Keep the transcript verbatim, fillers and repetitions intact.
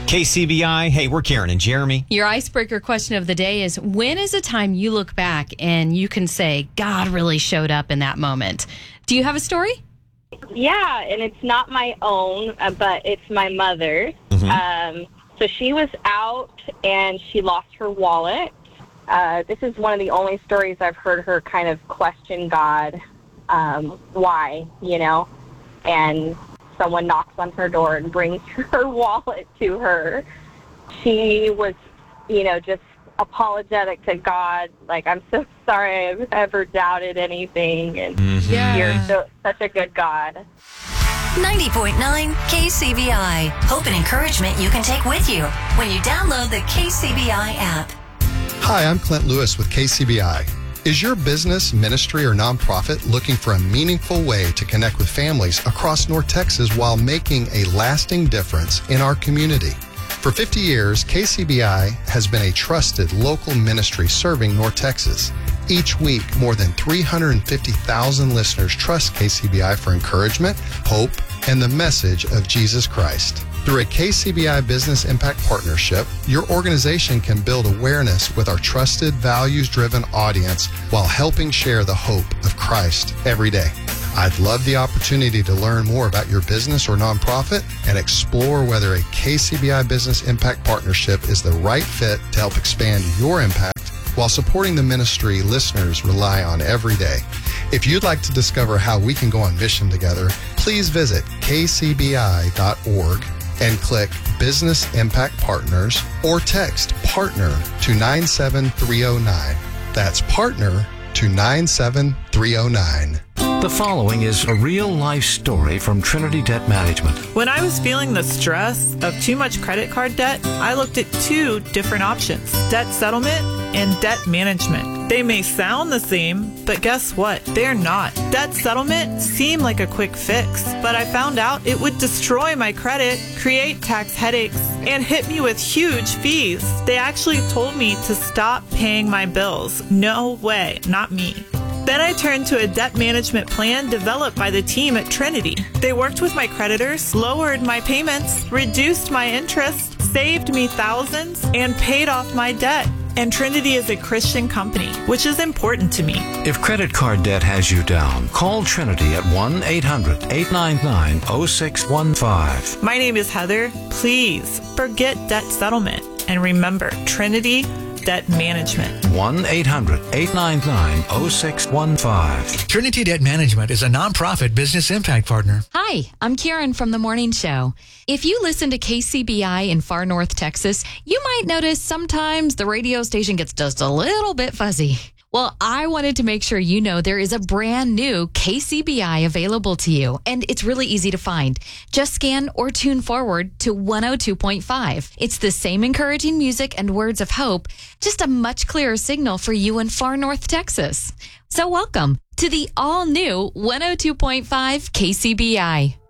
K C B I, hey, we're Karen and Jeremy. Your icebreaker question of the day is, when is a time you look back and you can say, God really showed up in that moment? Do you have a story? Yeah, and it's not my own, uh, but it's my mother's. Mm-hmm. Um, so she was out and she lost her wallet. Uh, this is one of the only stories I've heard her kind of question God, um, why, you know, and someone knocks on her door and brings her wallet to her. She was, you know, just apologetic to God, like, I'm so sorry I've ever doubted anything, and Mm-hmm. Yeah. you're so, such a good God. ninety point nine K C B I. Hope and encouragement you can take with you when you download the K C B I app. Hi, I'm Clint Lewis with K C B I. Is your business, ministry, or nonprofit looking for a meaningful way to connect with families across North Texas while making a lasting difference in our community? For fifty years, K C B I has been a trusted local ministry serving North Texas. Each week, more than three hundred fifty thousand listeners trust K C B I for encouragement, hope, and the message of Jesus Christ. Through a K C B I Business Impact Partnership, your organization can build awareness with our trusted, values-driven audience while helping share the hope of Christ every day. I'd love the opportunity to learn more about your business or nonprofit and explore whether a K C B I Business Impact Partnership is the right fit to help expand your impact while supporting the ministry listeners rely on every day. If you'd like to discover how we can go on mission together, please visit k c b i dot org and click Business Impact Partners or text PARTNER to nine seven three zero nine. That's PARTNER to nine seven three zero nine. The following is a real-life story from Trinity Debt Management. When I was feeling the stress of too much credit card debt, I looked at two different options: debt settlement and debt management. They may sound the same, but guess what? They're not. Debt settlement seemed like a quick fix, but I found out it would destroy my credit, create tax headaches, and hit me with huge fees. They actually told me to stop paying my bills. No way, not me. Then I turned to a debt management plan developed by the team at Trinity. They worked with my creditors, lowered my payments, reduced my interest, saved me thousands, and paid off my debt. And Trinity is a Christian company, which is important to me. If credit card debt has you down, call Trinity at one eight hundred eight nine nine oh six one five. My name is Heather. Please forget debt settlement and remember Trinity Debt Management. one eight hundred eight nine nine oh six one five. Trinity Debt Management is a nonprofit business impact partner. Hi, I'm Karen from The Morning Show. If you listen to K C B I in far north Texas, you might notice sometimes the radio station gets just a little bit fuzzy. Well, I wanted to make sure you know there is a brand new K C B I available to you, and it's really easy to find. Just scan or tune forward to one oh two point five. It's the same encouraging music and words of hope, just a much clearer signal for you in far north Texas. So welcome to the all-new one oh two point five K C B I.